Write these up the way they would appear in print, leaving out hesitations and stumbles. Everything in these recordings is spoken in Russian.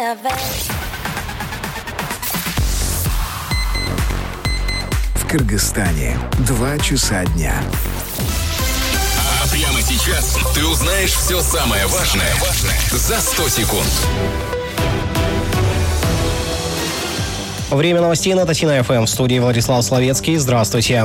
В Кыргызстане 2 часа дня. А прямо сейчас ты узнаешь все самое важное за 100 секунд. Время новостей на Татина ФМ. В студии Владислав Словецкий. Здравствуйте.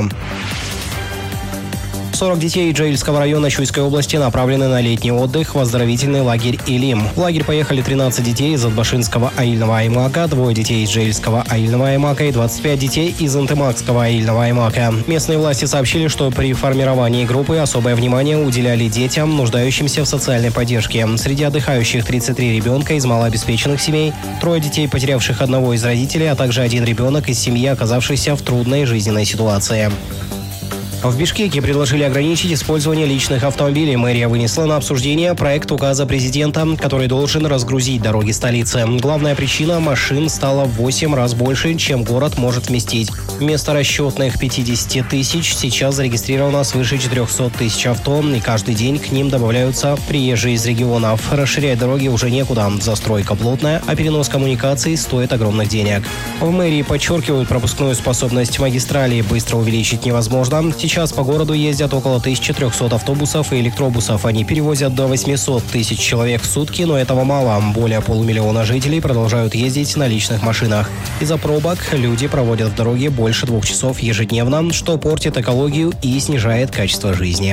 40 детей Джаильского района Чуйской области направлены на летний отдых в оздоровительный лагерь «Илим». В лагерь поехали 13 детей из Атбашинского аильного аймака, 2 детей из Джаильского аильного аймака и 25 детей из Антымакского аильного аймака. Местные власти сообщили, что при формировании группы особое внимание уделяли детям, нуждающимся в социальной поддержке. Среди отдыхающих 33 ребенка из малообеспеченных семей, 3 детей, потерявших одного из родителей, а также 1 ребенок из семьи, оказавшейся в трудной жизненной ситуации. В Бишкеке предложили ограничить использование личных автомобилей. Мэрия вынесла на обсуждение проект указа президента, который должен разгрузить дороги столицы. Главная причина – машин стало в 8 раз больше, чем город может вместить. Вместо расчетных 50 тысяч сейчас зарегистрировано свыше 400 тысяч авто, и каждый день к ним добавляются приезжие из регионов. Расширять дороги уже некуда. Застройка плотная, а перенос коммуникаций стоит огромных денег. В мэрии подчеркивают, пропускную способность магистралей быстро увеличить невозможно. Сейчас по городу ездят около 1300 автобусов и электробусов. Они перевозят до 800 тысяч человек в сутки, но этого мало. Более полумиллиона жителей продолжают ездить на личных машинах. Из-за пробок люди проводят в дороге больше 2 часов ежедневно, что портит экологию и снижает качество жизни.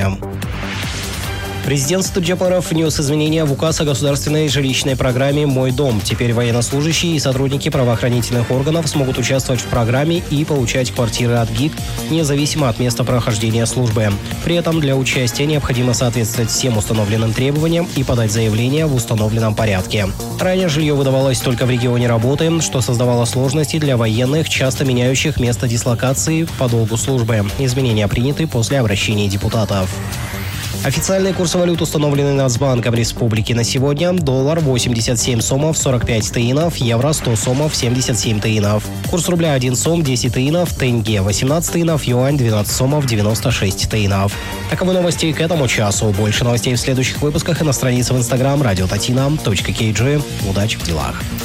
Президент Студжапаров внес изменения в указ о государственной жилищной программе «Мой дом». Теперь военнослужащие и сотрудники правоохранительных органов смогут участвовать в программе и получать квартиры от ГИК, независимо от места прохождения службы. При этом для участия необходимо соответствовать всем установленным требованиям и подать заявление в установленном порядке. Ранее жилье выдавалось только в регионе работы, что создавало сложности для военных, часто меняющих место дислокации по долгу службы. Изменения приняты после обращений депутатов. Официальный курс валют, установленный Нацбанком Республики на сегодня: доллар 87 сомов 45 тыинов, евро 100 сомов 77 тыинов. Курс рубля 1 сом 10 тыинов, тенге 18 тыинов, юань 12 сомов 96 тыинов. Таковы новости к этому часу. Больше новостей в следующих выпусках и на странице в Instagram radio.tatina.kg. Удачи в делах.